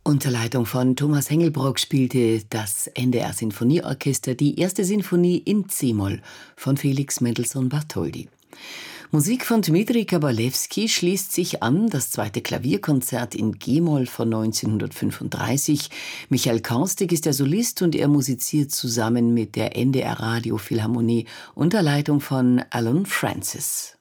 Unter Leitung von Thomas Hengelbrock spielte das NDR-Sinfonieorchester die erste Sinfonie in C-Moll von Felix Mendelssohn Bartholdy. Musik von Dmitri Kabalewski schließt sich an, das zweite Klavierkonzert in G-Moll von 1935. Michael Kaustik ist der Solist und er musiziert zusammen mit der NDR Radio Philharmonie unter Leitung von Alan Francis.